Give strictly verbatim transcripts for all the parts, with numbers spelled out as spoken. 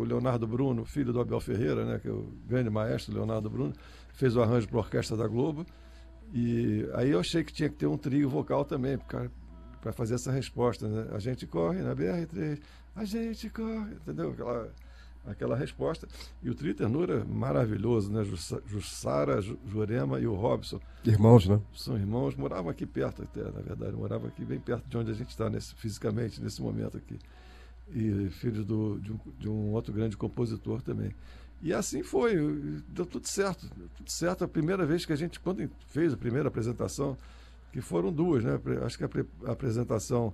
Leonardo Bruno, filho do Abel Ferreira, né, que é o grande maestro Leonardo Bruno, fez o arranjo para a Orquestra da Globo. E aí eu achei que tinha que ter um trio vocal também, para fazer essa resposta, né? A gente corre na B R três, a gente corre, entendeu? Aquela, aquela resposta. E o trio tenor é maravilhoso, né? Jussara, Jurema e o Robson. Irmãos, né? São irmãos, moravam aqui perto até, na verdade, moravam aqui bem perto de onde a gente está nesse, fisicamente, nesse momento aqui. E filhos do, de, um, de um outro grande compositor também. E assim foi, deu tudo certo, deu tudo certo. A primeira vez que a gente, quando fez a primeira apresentação, que foram duas, né? Acho que a, a apresentação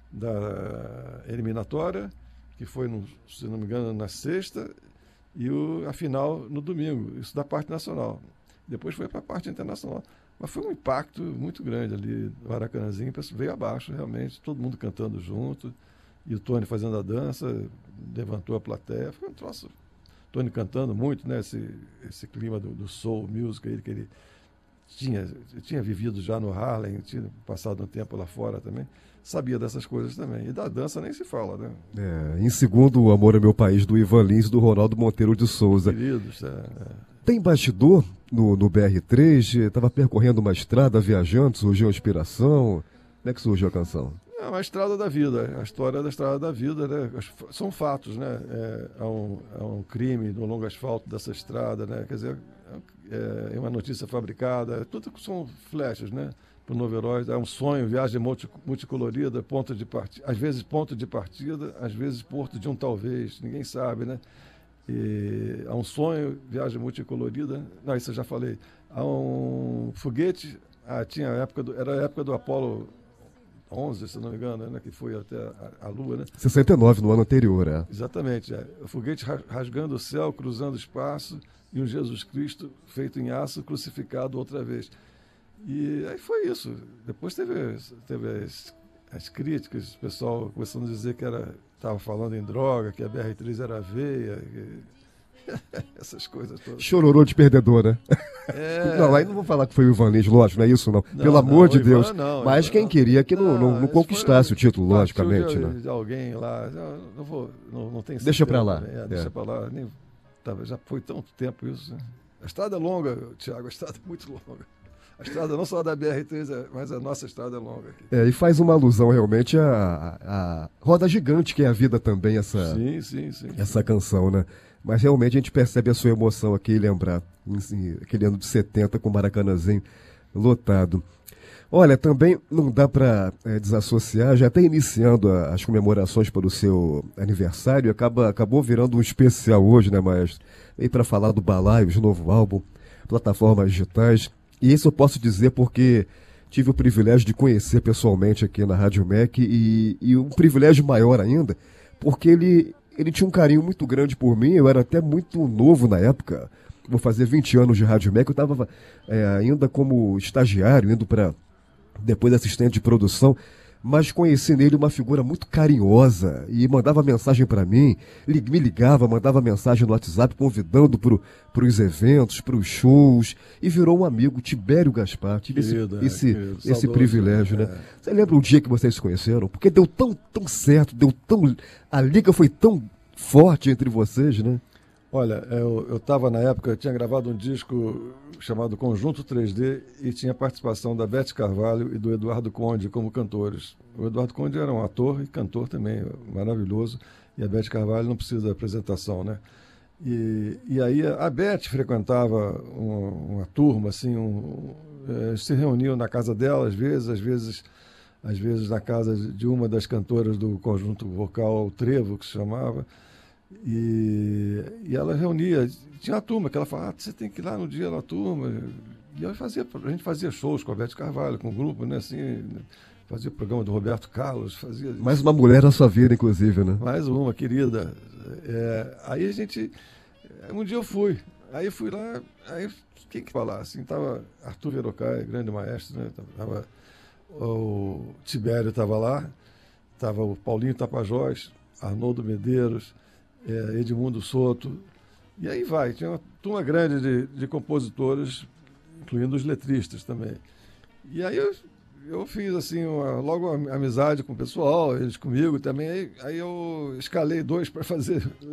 da eliminatória, que foi, no, se não me engano, na sexta, e o, a final no domingo, isso da parte nacional. Depois foi para a parte internacional. Mas foi um impacto muito grande ali no Maracanãzinho, veio abaixo, realmente, todo mundo cantando junto, e o Tony fazendo a dança, levantou a plateia, foi um troço. Tony cantando muito, né? Esse, esse clima do, do soul music aí, que ele tinha, tinha vivido já no Harlem, tinha passado um tempo lá fora também, sabia dessas coisas também. E da dança nem se fala, né? É, em segundo, O Amor é Meu País, do Ivan Lins e do Ronaldo Monteiro de Souza. Queridos, é, é. Tem bastidor no, no B R três? Estava percorrendo uma estrada, viajando, surgiu a inspiração? Como é que surgiu a canção? É uma estrada da vida, a história da estrada da vida, né? São fatos, né? É, há, um, há um crime no longo asfalto dessa estrada, né? Quer dizer, é, é uma notícia fabricada, tudo são flashes, né? Para o Novo Herói, é um sonho, viagem multi, multicolorida, ponto de partida, às vezes ponto de partida, às vezes porto de um talvez, ninguém sabe, né? E há um sonho, viagem multicolorida, não, isso eu já falei. Há um foguete, ah, tinha a época do, era a época do Apolo onze, se não me engano, né, que foi até a, a Lua, né? sessenta e nove, no ano anterior, é. Exatamente, é. O foguete rasgando o céu, cruzando o espaço, e um Jesus Cristo feito em aço, crucificado outra vez. E aí foi isso. Depois teve, teve as, as críticas, o pessoal começando a dizer que estava falando em droga, que a B R três era veia, que... essas coisas todas. Chororô de perdedor, né? É... Não, aí não vou falar que foi o Ivan Lins, lógico, não é isso não. não Pelo não, amor de Ivan, Deus. não, Mas Ivan, quem queria que não, não, não conquistasse o título, logicamente, de, né? de alguém lá, não vou, não, não tem Deixa pra lá. É, é. Deixa pra lá. Nem, tá, já foi tanto tempo isso. Né? A estrada é longa, Tiago, a estrada é muito longa. A estrada não só da B R três, mas a nossa estrada é longa aqui. É, e faz uma alusão realmente à, à roda gigante que é a vida também, essa, sim, sim, sim, essa canção, né? Mas realmente a gente percebe a sua emoção aqui e lembrar assim, aquele ano de setenta com o Maracanãzinho lotado. Olha, também não dá para é, desassociar, já até iniciando a, as comemorações para o seu aniversário, acaba, acabou virando um especial hoje, né, maestro? Veio para falar do Balaio, de novo álbum, plataformas digitais. E isso eu posso dizer porque tive o privilégio de conhecer pessoalmente aqui na Rádio M E C e, e um privilégio maior ainda, porque ele, ele tinha um carinho muito grande por mim, eu era até muito novo na época, vou fazer vinte anos de Rádio M E C, eu estava é, ainda como estagiário, indo para depois assistente de produção, mas conheci nele uma figura muito carinhosa e mandava mensagem para mim, me ligava, mandava mensagem no WhatsApp convidando para os eventos, para os shows, e virou um amigo, Tibério Gaspar. Tive querido, esse, é, esse, esse privilégio, é. né? Você lembra um dia que vocês se conheceram? Porque deu tão, tão certo, deu tão... a liga foi tão forte entre vocês, né? Olha, eu estava na época, eu tinha gravado um disco chamado Conjunto três D e tinha participação da Beth Carvalho e do Eduardo Conde como cantores. O Eduardo Conde era um ator e cantor também, maravilhoso, e a Beth Carvalho não precisa de apresentação, né? E, e aí a Beth frequentava uma, uma turma, assim, um, é, se reuniam na casa dela às vezes, às vezes, às vezes na casa de uma das cantoras do conjunto vocal, o Trevo, que se chamava. E, e ela reunia, tinha a turma que ela falava, ah, você tem que ir lá no dia na turma. E eu fazia, a gente fazia shows com a Beth Carvalho, com o grupo, né, assim, fazia o programa do Roberto Carlos, fazia... Mais uma mulher na sua vida, inclusive, né? Mais uma, querida. É, aí a gente, um dia eu fui, aí fui lá, aí quem que falar, assim, tava Arthur Verocai, grande maestro, né, tava, o Tibério estava lá, tava o Paulinho Tapajós, Arnoldo Medeiros, É, Edmundo Soto, e aí vai, tinha uma turma grande de, de compositores, incluindo os letristas também. E aí eu, eu fiz assim, uma, logo uma amizade com o pessoal, eles comigo também, aí, aí eu escalei dois para fazer